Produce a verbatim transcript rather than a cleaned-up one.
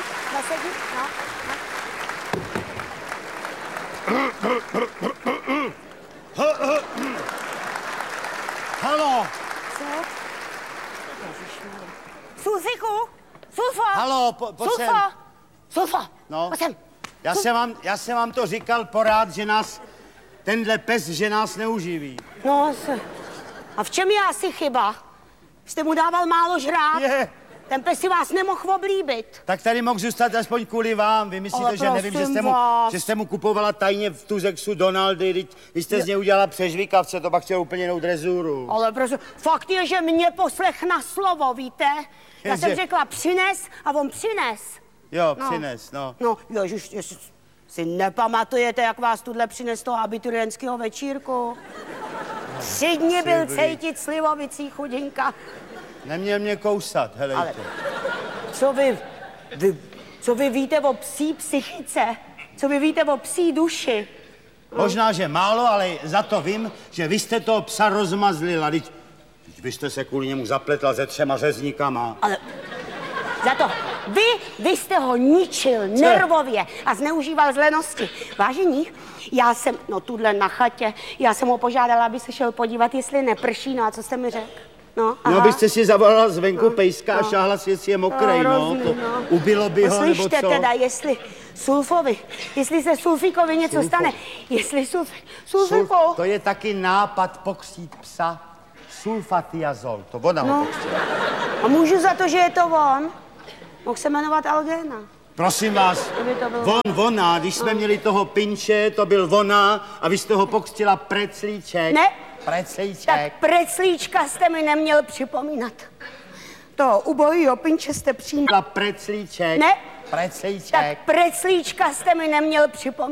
Zasedni, no. Halo! Co? Sulfiku! Sulfo! Halo, po, pojď sem. Sulfo! Sulfo! No. Pojď sem. Já jsem vám, já jsem vám to říkal porád, že nás, tenhle pes, že nás neuživí. No, se... a v čem je asi chyba? Jste mu dával málo žrát? Je. Ten pes si vás nemohl oblíbit. Tak tady mohl zůstat aspoň kvůli vám. Vy myslíte, Ale že nevím, že jste, mu, vás. že jste mu kupovala tajně v Tuzexu Donaldy, když, když jste z něj udělala přežvíkavce, to pak chtěl úplně jinou drezuru. Ale prosím, fakt je, že mě poslech na slovo, víte? Já Jenže- jsem řekla přines a on přines. Jo, No. přines, no. No, ježiš, ježiš, si nepamatujete, jak vás tuhle přines toho abiturientského večírku? Tři dny byl Dobrý. cejtit slivovicí chudinka. Neměl mě kousat, helejte. Ale co vy, vy, co vy víte o psí psychice? Co vy víte o psí duši? Možná, že málo, ale za to vím, že vy jste toho psa rozmazlila. Vždyť, vždyť vy jste se kvůli němu zapletla se třema řezníkama. Ale za to vy, vy jste ho ničil nervově a zneužíval z lenosti. Vážení, já jsem, no tuhle na chatě, já jsem ho požádala, aby se šel podívat, jestli neprší, no a co jste mi řekl? No, No, byste si zavolala zvenku no, pejska a no. šáhla si, jestli je mokrej, no. Hrozný, To no. ubilo by ho, nebo Poslyšte co? teda, jestli Sulfovi, jestli se Sulfíkovi něco Sulfo. stane, jestli Sulfík, Sulfiku. Sulf, to je taky nápad pokřtít psa. Sulfatiazol, to ona ho No. pokřtila. A můžu za to, že je to on? Mohl se jmenovat Algéna. Prosím vás, Kdyby to byl von, ona, když jsme měli toho pinče, to byl ona a vy jste ho pokřtila Preclíček. Ne. Preclíček. Tak preclíčka jste mi neměl připomínat. To ubojího pinče jste přijímal. Preclíček. Ne. Preclíček. Tak preclíčka jste mi neměl připomínat.